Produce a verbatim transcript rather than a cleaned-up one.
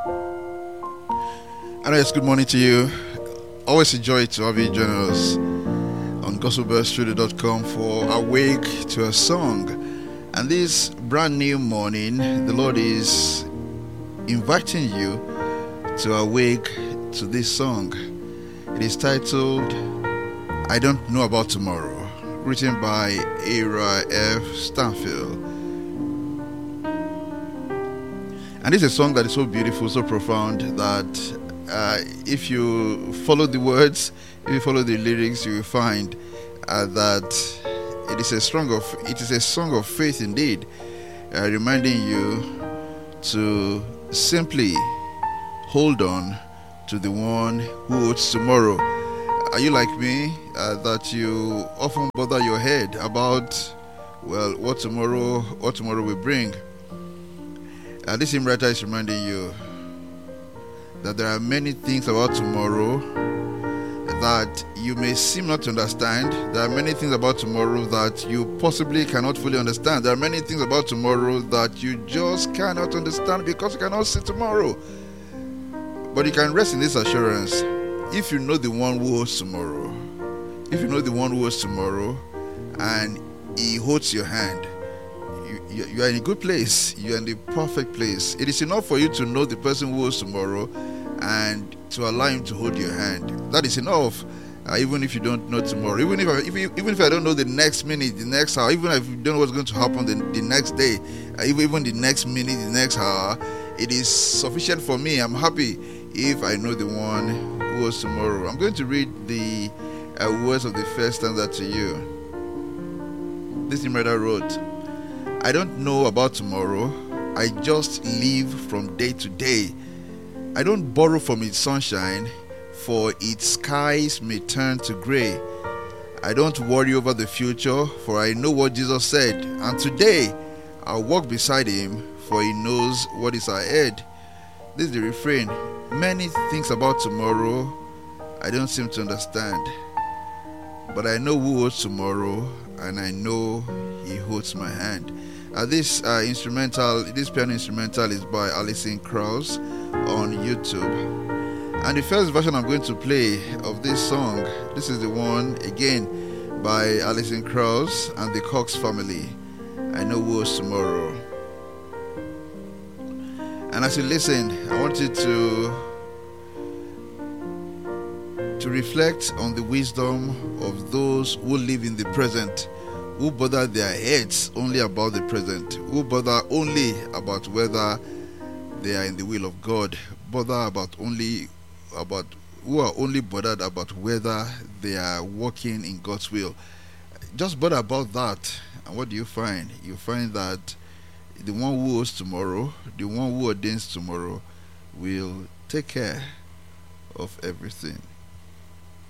And yes, good morning to you. Always a joy to have you join us on gospel bells studio dot com for Awake to a Song. And this brand new morning, the Lord is inviting you to awake to this song. It is titled, I Don't Know About Tomorrow, written by Ira F. Stanfield. And it's a song that is so beautiful, so profound, that uh, if you follow the words, if you follow the lyrics, you will find uh, that it is a song of it is a song of faith indeed, uh, reminding you to simply hold on to the one who holds tomorrow. Are you like me, uh, that you often bother your head about, well, what tomorrow, what tomorrow will bring? Uh, this hymn writer is reminding you that there are many things about tomorrow that you may seem not to understand. There are many things about tomorrow that you possibly cannot fully understand. There are many things about tomorrow that you just cannot understand because you cannot see tomorrow. But you can rest in this assurance. If you know the one who holds tomorrow, if you know the one who holds tomorrow and he holds your hand, you, you, you are in a good place. You are in the perfect place. It is enough for you to know the person who holds tomorrow and to allow him to hold your hand. That is enough. Uh, even if you don't know tomorrow, even if I, if you, even if I don't know the next minute, the next hour, even if you don't know what's going to happen the, the next day, uh, even even the next minute, the next hour, it is sufficient for me. I'm happy if I know the one who holds tomorrow. I'm going to read the uh, words of the first stanza to you. This hymn writer wrote, I don't know about tomorrow. I just live from day to day. I don't borrow from its sunshine, for its skies may turn to gray. I don't worry over the future, for I know what Jesus said. And today, I'll walk beside him, for he knows what is ahead. This is the refrain. Many things about tomorrow I don't seem to understand, but I know who holds tomorrow, and I know he holds my hand. Uh, this uh, instrumental, this piano instrumental is by Alison Krauss on YouTube. And the first version I'm going to play of this song, this is the one again by Alison Krauss and the Cox family. I know who holds tomorrow. And as you listen, I want you to to reflect on the wisdom of those who live in the present, who bother their heads only about the present, who bother only about whether they are in the will of God, bother about only about who are only bothered about whether they are walking in God's will. Just bother about that, and what do you find? You find that the one who holds tomorrow, the one who ordains tomorrow, will take care of everything.